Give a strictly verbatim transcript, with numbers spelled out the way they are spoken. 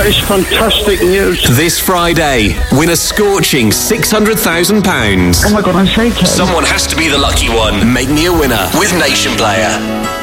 That is fantastic news. This Friday, win a scorching six hundred thousand pounds. Oh my God, I'm so close. Someone has to be the lucky one. Make me a winner with Nation Player.